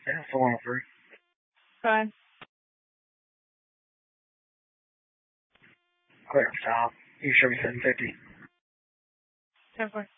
Yeah, 403. Fine. Clear, Tom. You should be 750. 10-4.